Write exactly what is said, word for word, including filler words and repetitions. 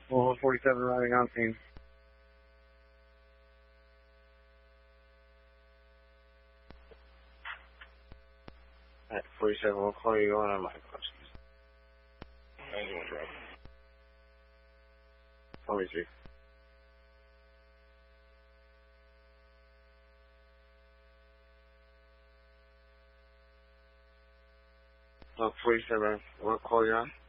Well, forty-seven arriving on scene. Alright, forty-seven, we'll call you on my questions. ninety-one, drop. twenty-three. Well, forty-seven, we'll call you on.